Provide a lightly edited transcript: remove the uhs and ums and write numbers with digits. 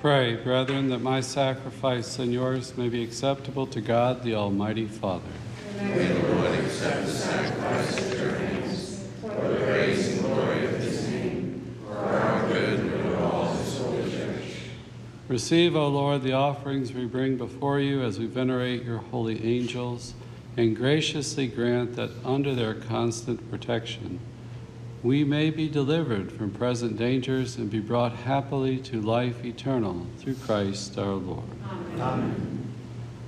Pray, brethren, that my sacrifice and yours may be acceptable to God, the Almighty Father. May the Lord accept the sacrifice at your hands, for the praise and glory of his name, for our good and of all his holy church. Receive, O Lord, the offerings we bring before you as we venerate your holy angels, and graciously grant that under their constant protection we may be delivered from present dangers and be brought happily to life eternal through Christ our Lord. Amen.